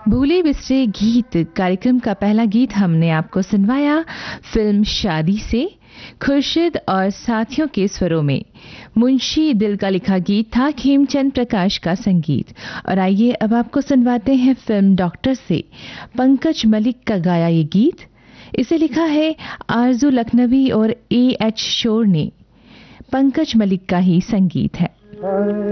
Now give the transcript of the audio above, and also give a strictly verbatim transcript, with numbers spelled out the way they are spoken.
भूले बिसरे गीत कार्यक्रम का पहला गीत हमने आपको सुनवाया फिल्म शादी से खुर्शीद और साथियों के स्वरों में। मुंशी दिल का लिखा गीत था, खेमचंद प्रकाश का संगीत। और आइए अब आपको सुनवाते हैं फिल्म डॉक्टर से पंकज मलिक का गाया ये गीत। इसे लिखा है आरजू लखनवी और ए एच शोर ने। पंकज मलिक का ही संगीत है।